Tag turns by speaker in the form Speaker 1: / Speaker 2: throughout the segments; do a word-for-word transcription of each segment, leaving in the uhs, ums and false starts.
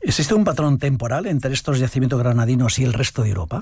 Speaker 1: ¿Existe un patrón temporal entre estos yacimientos granadinos y el resto de Europa?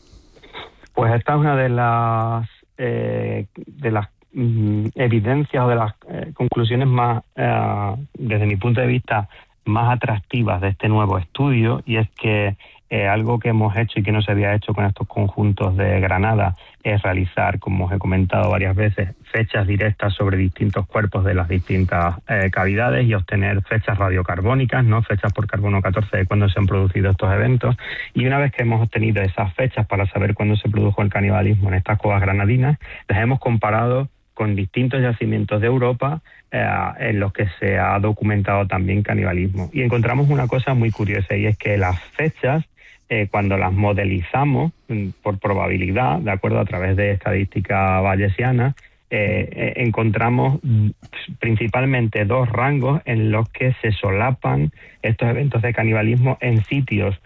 Speaker 2: Pues esta es una de las eh, de las mm, evidencias o de las eh, conclusiones más, eh, desde mi punto de vista, más atractivas de este nuevo estudio, y es que eh, algo que hemos hecho y que no se había hecho con estos conjuntos de Granada es realizar, como os he comentado varias veces, fechas directas sobre distintos cuerpos de las distintas eh, cavidades y obtener fechas radiocarbónicas, ¿no? Fechas por carbono catorce de cuándo se han producido estos eventos. Y una vez que hemos obtenido esas fechas para saber cuándo se produjo el canibalismo en estas cuevas granadinas, las hemos comparado con distintos yacimientos de Europa eh, en los que se ha documentado también canibalismo. Y encontramos una cosa muy curiosa, y es que las fechas, eh, cuando las modelizamos mm, por probabilidad, de acuerdo a través de estadística bayesiana, eh, eh, encontramos mm, principalmente dos rangos en los que se solapan estos eventos de canibalismo en sitios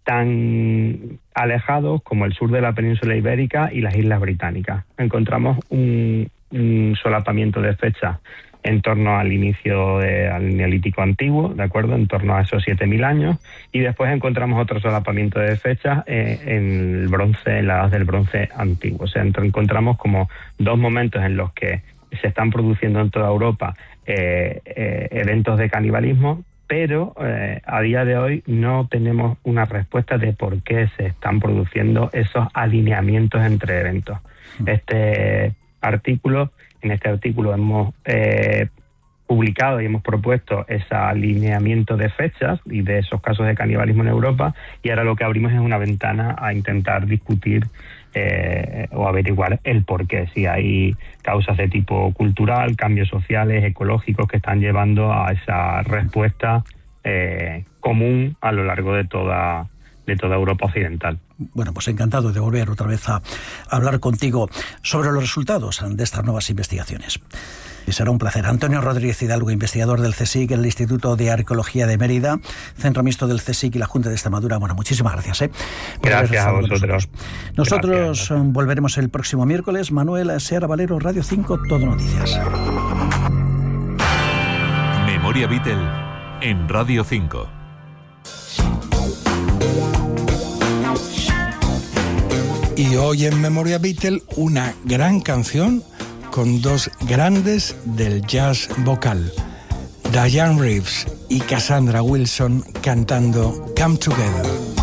Speaker 2: tan alejados como el sur de la península ibérica y las Islas Británicas. Encontramos un, un solapamiento de fechas en torno al inicio del Neolítico Antiguo, ¿de acuerdo?, en torno a esos siete mil años, y después encontramos otro solapamiento de fechas eh, en el bronce, en la edad del bronce antiguo. O sea, encontramos como dos momentos en los que se están produciendo en toda Europa eh, eh, eventos de canibalismo, pero eh, a día de hoy no tenemos una respuesta de por qué se están produciendo esos alineamientos entre eventos. Este artículo, en este artículo hemos eh, publicado y hemos propuesto ese alineamiento de fechas y de esos casos de canibalismo en Europa, y ahora lo que abrimos es una ventana a intentar discutir eh, o averiguar el por qué, si hay causas de tipo cultural, cambios sociales, ecológicos que están llevando a esa respuesta eh, común a lo largo de toda de toda Europa occidental.
Speaker 1: Bueno, pues encantado de volver otra vez a hablar contigo sobre los resultados de estas nuevas investigaciones. Y será un placer. Antonio Rodríguez Hidalgo, investigador del CSIC, el Instituto de Arqueología de Mérida, Centro Mixto del CSIC y la Junta de Extremadura. Bueno, muchísimas gracias. ¿eh?
Speaker 2: Gracias a vosotros.
Speaker 1: Nosotros, nosotros gracias. volveremos el próximo miércoles. Manuel Seara Valero, Radio cinco, Todo Noticias.
Speaker 3: Memoria Beatle en Radio cinco.
Speaker 4: Y hoy en Memoria Beatle, una gran canción con dos grandes del jazz vocal, Diane Reeves y Cassandra Wilson cantando Come Together.